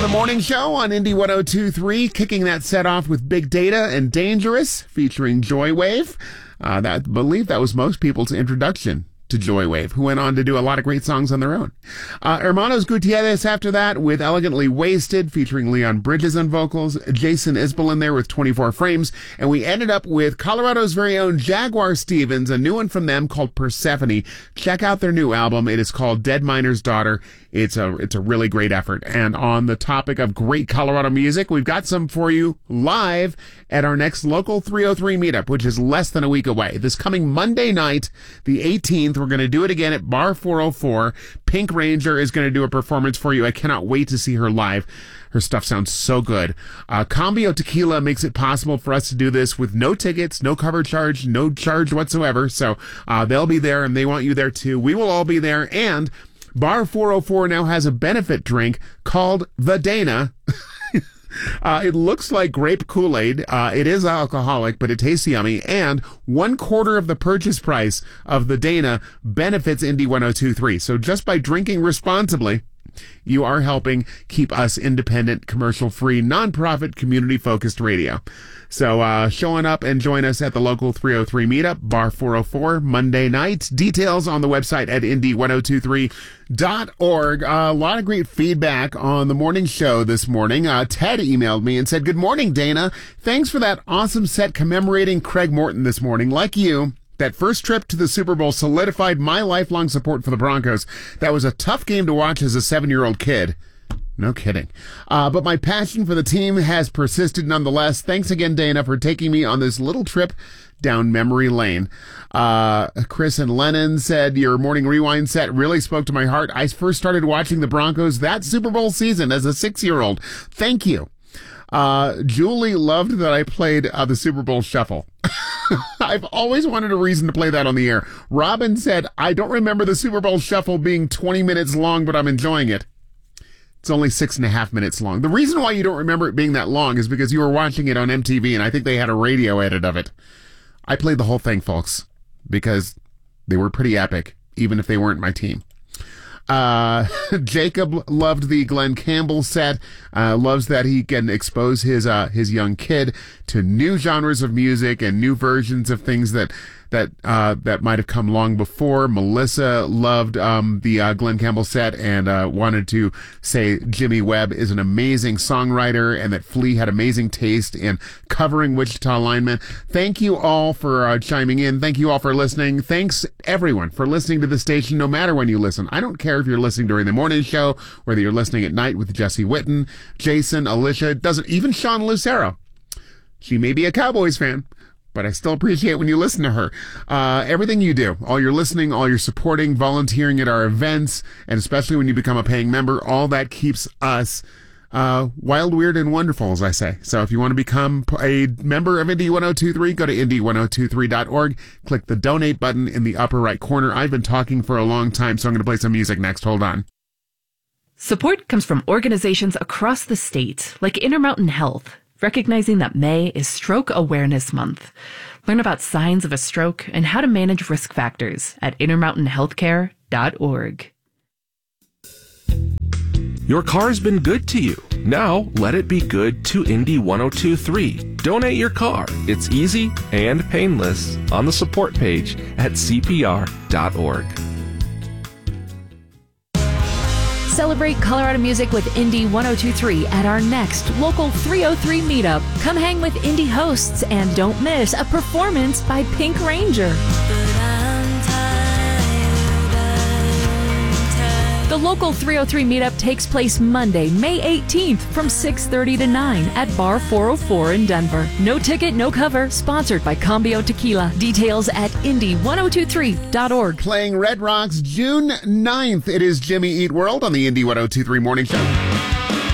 The morning show on Indie 102.3, kicking that set off with Big Data and Dangerous, featuring Joywave. I believe that was most people's introduction to Joywave, who went on to do a lot of great songs on their own. Hermanos Gutierrez after that with Elegantly Wasted, featuring Leon Bridges on vocals, Jason Isbell in there with 24 Frames, and we ended up with Colorado's very own Jaguar Stevens, a new one from them called Persephone. Check out their new album. It is called Dead Miner's Daughter. It's a really great effort. And on the topic of great Colorado music, we've got some for you live at our next Local 303 meetup, which is less than a week away. This coming Monday night, the 18th, we're going to do it again at Bar 404. Pink Ranger is going to do a performance for you. I cannot wait to see her live. Her stuff sounds so good. Cambio Tequila makes it possible for us to do this with no tickets, no cover charge, no charge whatsoever. So they'll be there, and they want you there too. We will all be there, and Bar 404 now has a benefit drink called the Dana. It looks like grape Kool-Aid. It is alcoholic, but it tastes yummy. And 1/4 of the purchase price of the Dana benefits Indie 102.3. So just by drinking responsibly, you are helping keep us independent, commercial-free, non-profit, community-focused radio. So showing up and join us at the Local 303 meetup, Bar 404, Monday night. Details on the website at indie1023.org. A lot of great feedback on the morning show this morning. Ted emailed me and said, "Good morning, Dana. Thanks for that awesome set commemorating Craig Morton this morning. Like you, that first trip to the Super Bowl solidified my lifelong support for the Broncos. That was a tough game to watch as a 7-year-old kid." No kidding. But my passion for the team has persisted nonetheless. Thanks again, Dana, for taking me on this little trip down memory lane. Chris and Lennon said, "Your morning rewind set really spoke to my heart. I first started watching the Broncos that Super Bowl season as a 6-year-old. Thank you." Julie loved that I played the Super Bowl Shuffle. I've always wanted a reason to play that on the air. Robin said, "I don't remember the Super Bowl Shuffle being 20 minutes long, but I'm enjoying it." It's only 6.5 minutes long. The reason why you don't remember it being that long is because you were watching it on MTV, and I think they had a radio edit of it. I played the whole thing, folks, because they were pretty epic, even if they weren't my team. Jacob loved the Glenn Campbell set, loves that he can expose his young kid to new genres of music and new versions of things that might have come long before. Melissa loved the Glenn Campbell set and wanted to say Jimmy Webb is an amazing songwriter and that Flea had amazing taste in covering Wichita linemen. Thank you all for chiming in. Thank you all for listening. Thanks everyone for listening to the station, no matter when you listen. I don't care if you're listening during the morning show, whether you're listening at night with Jesse Witten, Jason, Alicia, even Sean Lucero. She may be a Cowboys fan, but I still appreciate when you listen to her. Everything you do, all your listening, all your supporting, volunteering at our events, and especially when you become a paying member, all that keeps us wild, weird, and wonderful, as I say. So if you want to become a member of Indie 102.3, go to indie1023.org, click the donate button in the upper right corner. I've been talking for a long time, so I'm going to play some music next. Hold on. Support comes from organizations across the state, like Intermountain Health, recognizing that May is Stroke Awareness Month. Learn about signs of a stroke and how to manage risk factors at intermountainhealthcare.org. Your car's been good to you. Now let it be good to Indie 102.3. Donate your car. It's easy and painless on the support page at CPR.org. Celebrate Colorado music with Indie 102.3 at our next Local 303 meetup. Come hang with indie hosts and don't miss a performance by Pink Ranger. The Local 303 meetup takes place Monday, May 18th from 6:30 to 9 at Bar 404 in Denver. No ticket, no cover. Sponsored by Cambio Tequila. Details at indie1023.org. Playing Red Rocks June 9th. It is Jimmy Eat World on the Indie 102.3 Morning Show.